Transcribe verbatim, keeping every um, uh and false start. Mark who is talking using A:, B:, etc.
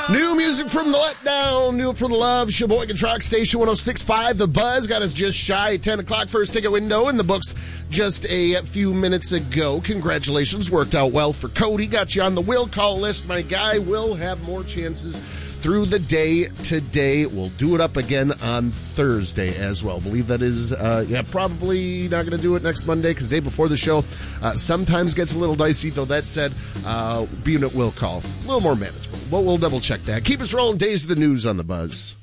A: New music from The Letdown, new for the Love, Sheboygan Truck Station one oh six point five. The Buzz got us just shy of ten o'clock. First ticket window in the books just a few minutes ago. Congratulations, worked out well for Cody. Got you on the will call list. My guy will have more chances through the day today. We'll do it up again on Thursday as well. Believe that is, uh, yeah, probably not going to do it next Monday because the day before the show uh, sometimes gets a little dicey. Though that said, uh, being at will call, a little more manageable. But we'll double check that. Keep us rolling. Days of the News on the Buzz.